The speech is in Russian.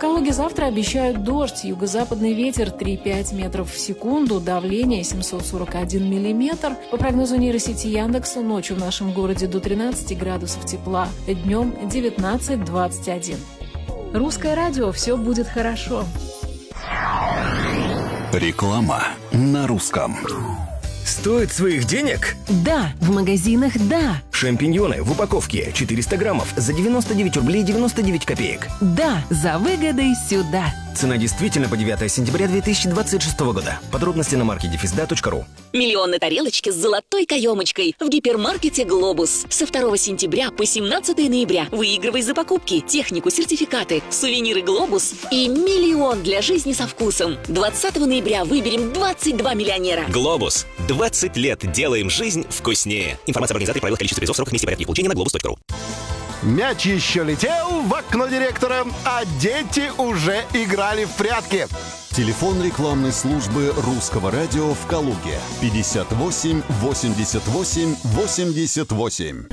Калуге завтра обещают дождь, юго-западный ветер 3,5 метров в секунду, давление 741 миллиметр. По прогнозу нейросети Яндекса, ночью в нашем городе до 13 градусов тепла, днем 19-21. Русское радио, все будет хорошо. Реклама на русском. Стоит своих денег? Да, в магазинах да. Шампиньоны в упаковке 400 граммов за 99 рублей 99 копеек. Да, за выгодой сюда. Цена действительно по 9 сентября 2026 года. Подробности на market-defizda.ru. Миллионные тарелочки с золотой каемочкой в гипермаркете «Глобус». Со 2 сентября по 17 ноября выигрывай за покупки технику, сертификаты, сувениры «Глобус» и миллион для жизни со вкусом. 20 ноября выберем 22 миллионера. «Глобус». 20 лет делаем жизнь вкуснее. Информация об организаторе, правилах, количестве призов, сроках, месте порядке получения на globus.ru. Мяч еще летел в окно директора, а дети уже играли в прятки. Телефон рекламной службы Русского радио в Калуге 58 88 88.